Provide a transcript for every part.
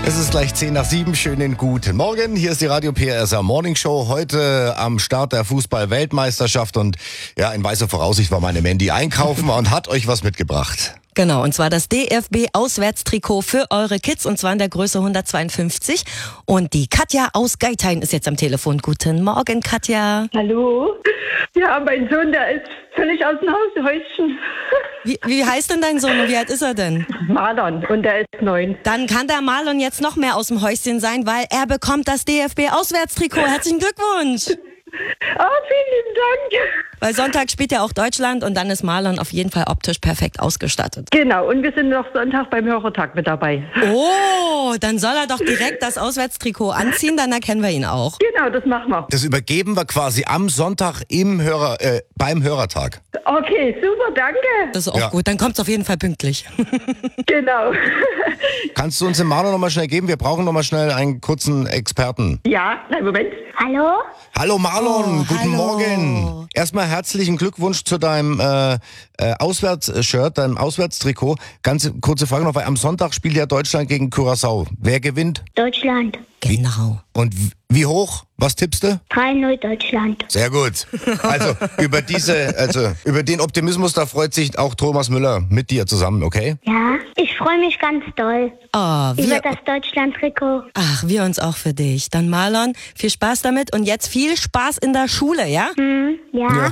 Es ist gleich 10 nach 7. Schönen guten Morgen. Hier ist die Radio PRSR Morning Show. Heute am Start der Fußball-Weltmeisterschaft. Und ja, in weißer Voraussicht war meine Mandy einkaufen und hat euch was mitgebracht. Genau, und zwar das DFB-Auswärtstrikot für eure Kids, und zwar in der Größe 152. Und die Katja aus Geithain ist jetzt am Telefon. Guten Morgen, Katja. Hallo? Ja, mein Sohn, der ist völlig aus dem Häuschen. Wie heißt denn dein Sohn und wie alt ist er denn? Marlon, und der ist 9. Dann kann der Marlon jetzt noch mehr aus dem Häuschen sein, weil er bekommt das DFB-Auswärtstrikot. Herzlichen Glückwunsch! Vielen lieben Dank. Weil Sonntag spielt ja auch Deutschland und dann ist Marlon auf jeden Fall optisch perfekt ausgestattet. Genau, und wir sind noch Sonntag beim Hörertag mit dabei. Oh, dann soll er doch direkt das Auswärtstrikot anziehen, dann erkennen wir ihn auch. Genau, das machen wir. Das übergeben wir quasi am Sonntag beim Hörertag. Okay, super, danke. Das ist auch gut, dann kommt es auf jeden Fall pünktlich. Genau. Kannst du uns den Marlon nochmal schnell geben? Wir brauchen nochmal schnell einen kurzen Experten. Ja, nein, Moment. Hallo? Hallo Marlon, guten hallo. Morgen. Erstmal herzlichen Glückwunsch zu deinem Auswärtsshirt, deinem Auswärtstrikot. Ganz kurze Frage noch, weil am Sonntag spielt ja Deutschland gegen Curaçao. Wer gewinnt? Deutschland. Genau. Und wie hoch? Was tippst du? 3-0 Deutschland. Sehr gut. Also über den Optimismus, da freut sich auch Thomas Müller mit dir zusammen, okay? Ja, ich freue mich ganz doll Oh, über das Deutschland-Trikot. Ach, wir uns auch für dich. Dann Marlon, viel Spaß damit und jetzt viel Spaß in der Schule, ja? Ja.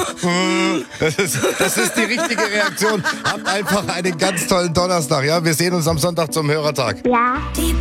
Das ist die richtige Reaktion. Habt einfach einen ganz tollen Donnerstag, ja? Wir sehen uns am Sonntag zum Hörertag. Ja. Die